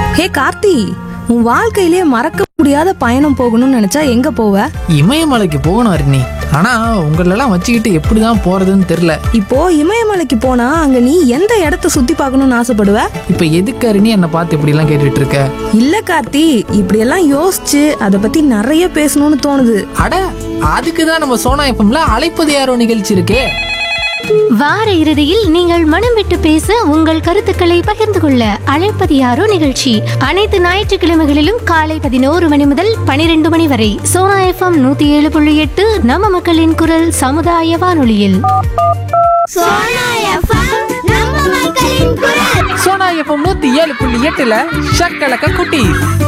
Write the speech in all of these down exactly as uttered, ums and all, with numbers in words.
ஹே கார்த்தி, உன் வாழ்க்கையிலே மறக்க முடியாத பயணம் போகணும்னு நினைச்சா எங்க போவ? இமயமலைக்கு போகணும் அருணி. ஆனா உங்களெல்லாம் வச்சுக்கிட்டு எப்படிதான் போறதுன்னு தெரியல. இப்போ இமயமலைக்கு போனா அங்க நீ எந்த இடத்த சுத்தி பார்க்கணும்னு ஆசைப்படுவ? இப்ப எதுக்கு அருணி என்னை பார்த்து இப்படி எல்லாம் கேட்டுட்டு இருக்க? இல்ல கார்த்தி, இப்படியெல்லாம் யோசிச்சு அதை பத்தி நிறைய பேசணும்னு தோணுது. அட, அதுக்குதான் நம்ம சோனா எஃப்எம்ல அழைப்பது யாரோ நிகழ்ச்சி இருக்கே. வார இறுதியில் நீங்கள் மனம் விட்டு பேச உங்கள் கருத்துக்களை பகிர்ந்து கொள்ள அழைப்பது யாரோ நிகழ்ச்சி அனைத்து ஞாயிற்றுக்கிழமைகளிலும் காலை பதினோரு மணி முதல் பனிரெண்டு மணி வரை சோனா எஃப்எம் நூத்தி ஏழு புள்ளி எட்டு நம்ம மக்களின் குரல் சமுதாய வானொலியில். சோனா எஃப்எம் நூத்தி ஏழு புள்ளி எட்டுல ஷக்கலக்க குட்டி.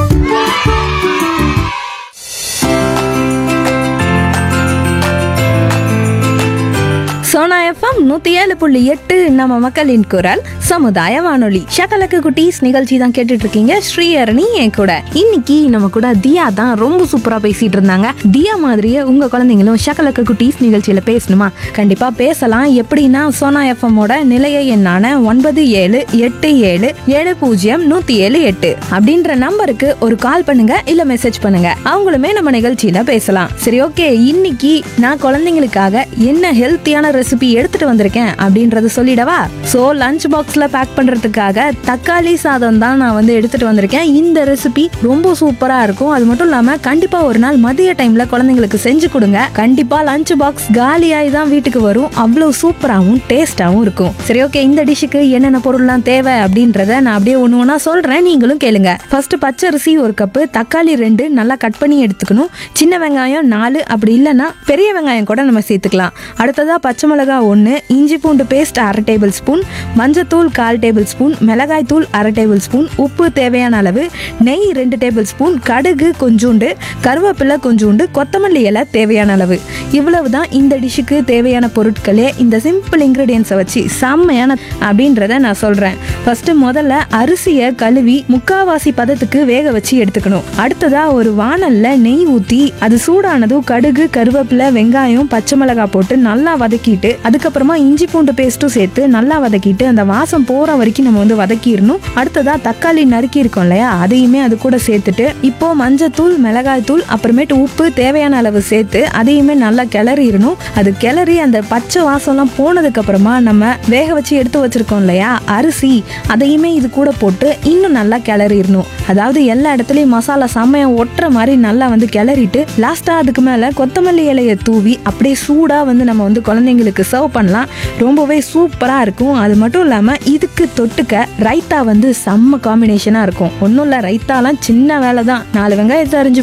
சோனா எஃப்எம் நூத்தி ஏழு புள்ளி எட்டு நம்ம மக்களின் குரல் சமுதாய வானொலி. ஷக்கலக்கு குட்டீஸ் நிகழ்ச்சி தான் கேட்டுட்டு இருக்கீங்க. ஸ்ரீஹரணி என் கூட. இன்னைக்கு நம்ம கூட தியா தான் ரொம்ப சூப்பரா பேசிட்டு இருந்தாங்க. தியா மாதிரியே உங்க குழந்தைங்களும் ஷக்கலக்கு குட்டீஸ் நிகழ்ச்சியில பேசணுமா? கண்டிப்பா பேசலாம். எப்படின்னா சோனா எஃப்எம்மோட நிலைய எண்ணான ஒன்பது ஏழு எட்டு ஏழு ஏழு பூஜ்ஜியம் நூத்தி ஏழு எட்டு அப்படின்ற நம்பருக்கு ஒரு கால் பண்ணுங்க, இல்ல மெசேஜ் பண்ணுங்க. அவங்களுமே நம்ம நிகழ்ச்சியில பேசலாம். சரி, ஓகே. இன்னைக்கு நான் குழந்தைங்களுக்காக என்ன ஹெல்த்தியான ரெசிபி எடுத்துட்டு வந்திருக்கேன் அப்படின்றத சொல்லிடவா? சோ லஞ்ச் பாக்ஸ்ல பேக் பண்றதுக்காக தக்காளி சாதம் தான் நான் வந்து எடுத்துட்டு வந்திருக்கேன். இந்த ரெசிபி ரொம்ப சூப்பரா இருக்கும். அது மட்டும் இல்லாம கண்டிப்பா ஒரு நாள் மதிய டைம்ல குழந்தைங்களுக்கு செஞ்சு கொடுங்க. கண்டிப்பா லஞ்ச் பாக்ஸ் காலியாய் தான் வீட்டுக்கு வரும். அவ்வளவு சூப்பராகவும் டேஸ்டாவும் இருக்கும். சரி, ஓகே. இந்த டிஷ்ஷுக்கு என்னென்ன பொருள்லாம் தேவை அப்படின்றத நான் அப்படியே ஒண்ணு ஒண்ணா சொல்றேன், நீங்களும் கேளுங்க. ஃபர்ஸ்ட் பச்சரிசி ஒரு கப்பு, தக்காளி ரெண்டு நல்லா கட் பண்ணி எடுத்துக்கணும். சின்ன வெங்காயம் நாலு, அப்படி இல்லைன்னா பெரிய வெங்காயம் கூட நம்ம சேர்த்துக்கலாம். அடுத்ததா பச்சை மிளகாய் ஒன்று, இஞ்சி பூண்டு பேஸ்ட் அரை டேபிள் ஸ்பூன், மஞ்சத்தூள் கால் டேபிள் ஸ்பூன், மிளகாய் தூள் அரை டேபிள் ஸ்பூன், உப்பு தேவையான அளவு, நெய் ரெண்டு டேபிள் ஸ்பூன், கடுகு கொஞ்சோண்டு, கருவேப்பிலை கொஞ்சோண்டு, கொத்தமல்லி இலை தேவையான அளவு. இவ்வளவுதான் இந்த டிஷ்ஷுக்கு தேவையான பொருட்களே. இந்த சிம்பிள் இன்கிரீடியன்ஸை வச்சு செம்மையான அப்படின்றத நான் சொல்றேன். ஃபர்ஸ்ட் முதல்ல அரிசியை கழுவி முக்காவாசி பதத்துக்கு வேக வச்சு எடுத்துக்கணும். அடுத்ததா ஒரு வாணல்ல நெய் ஊற்றி அது சூடானதும் கடுகு, கருவேப்பிலை, வெங்காயம், பச்சை மிளகாய் போட்டு நல்லா வதக்கிட்டு அதுக்கப்புறமா இஞ்சி பூண்டு பேஸ்ட்டும் சேர்த்து நல்லா வதக்கிட்டு அந்த வாசம் போற வரைக்கும் நம்ம வந்து வதக்கிடணும். அடுத்ததா தக்காளி நறுக்கி இருக்கோம் இல்லையா, அதையுமே அது கூட சேர்த்துட்டு இப்போ மஞ்சத்தூள், மிளகாய் தூள், அப்புறமேட்டு உப்பு தேவையான அளவு சேர்த்து அதையுமே நல்லா கிளறிடணும். அது கிளறி அந்த பச்சை வாசம்லாம் போனதுக்கு அப்புறமா நம்ம வேக வச்சு எடுத்து வச்சிருக்கோம் இல்லையா அரிசி, அதையுமே இது கூட போட்டு இன்னும் நல்லா கிளறிடணும். அதாவது எல்லா இடத்துலயும் மசாலா செம்மையா ஒட்டுற மாதிரி நல்லா வந்து கிளறிட்டு லாஸ்டா அதுக்கு மேல கொத்தமல்லி இலையை தூவி அப்படியே சூடா வந்து நம்ம வந்து குழந்தைங்களுக்கு சர்வ் பண்ணலாம். ரொம்பவே சூப்பரா இருக்கும். அது மட்டும் இல்லாம இதுக்கு தொட்டுக்க ரைத்தா வந்து செம்ம காம்பினேஷனா இருக்கும். ஒன்றும் இல்லை, ரைத்தாலாம் சின்ன வேலை தான். நாலு வெங்காயத்தை அரிஞ்சு